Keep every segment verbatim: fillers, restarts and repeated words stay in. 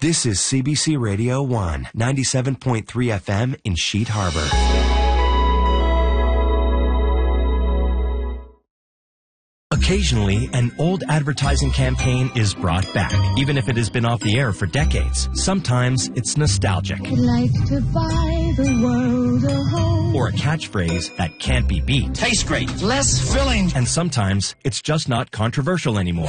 This is C B C Radio one, ninety-seven point three F M in Sheet Harbor. Occasionally, an old advertising campaign is brought back, even if it has been off the air for decades. Sometimes it's nostalgic. I'd like to buy the world a home. Or a catchphrase that can't be beat. Tastes great. Less filling. And sometimes it's just not controversial anymore.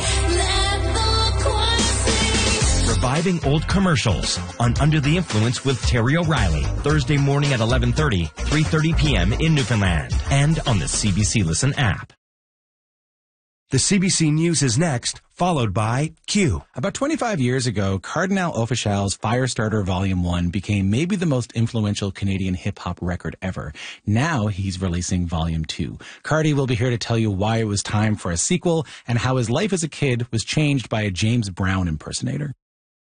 Reviving old commercials on Under the Influence with Terry O'Reilly. Thursday morning at eleven thirty, three thirty p.m. in Newfoundland. And on the C B C Listen app. The C B C News is next, followed by Q. About twenty-five years ago, Cardinal Offishal's Firestarter Volume one became maybe the most influential Canadian hip-hop record ever. Now he's releasing Volume two. Cardi will be here to tell you why it was time for a sequel and how his life as a kid was changed by a James Brown impersonator.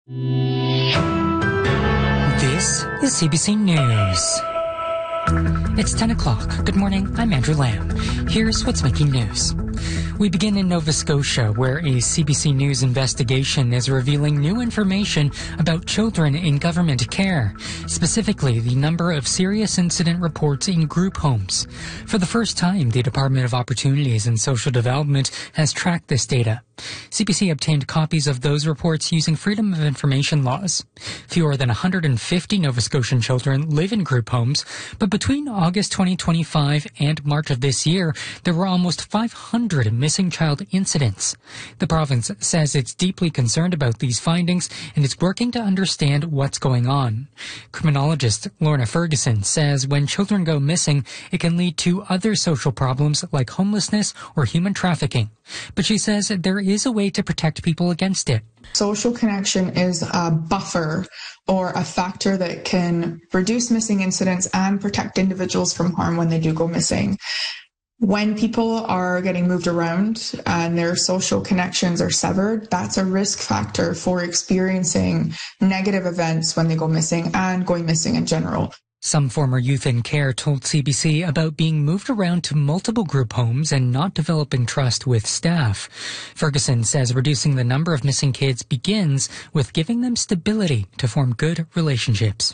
This is C B C News. It's ten o'clock. Good morning, I'm Andrew Lamb. Here's what's making news. We begin in Nova Scotia, where a C B C News investigation is revealing new information about children in government care, specifically the number of serious incident reports in group homes. For the first time, the Department of Opportunities and Social Development has tracked this data. C B C obtained copies of those reports using Freedom of Information laws. Fewer than one hundred fifty Nova Scotian children live in group homes, but between August twenty twenty-five and March of this year, there were almost five hundred missing child incidents. The province says it's deeply concerned about these findings and is working to understand what's going on. Criminologist Lorna Ferguson says when children go missing, it can lead to other social problems like homelessness or human trafficking. But she says there is a way to protect people against it. Social connection is a buffer or a factor that can reduce missing incidents and protect individuals from harm when they do go missing. When people are getting moved around and their social connections are severed, that's a risk factor for experiencing negative events when they go missing and going missing in general. Some former youth in care told C B C about being moved around to multiple group homes and not developing trust with staff. Ferguson says reducing the number of missing kids begins with giving them stability to form good relationships.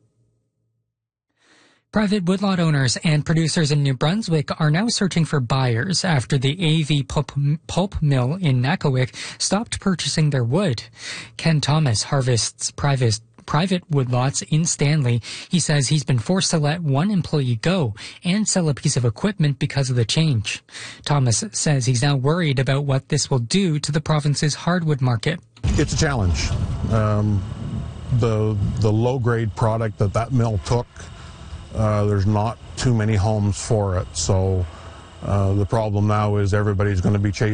Private woodlot owners and producers in New Brunswick are now searching for buyers after the A V Pulp, pulp Mill in Nakawik stopped purchasing their wood. Ken Thomas harvests private private woodlots in Stanley. He says he's been forced to let one employee go and sell a piece of equipment because of the change. Thomas says he's now worried about what this will do to the province's hardwood market. It's a challenge. Um, the the low-grade product that that mill took, uh, there's not too many homes for it. So uh, the problem now is everybody's going to be chasing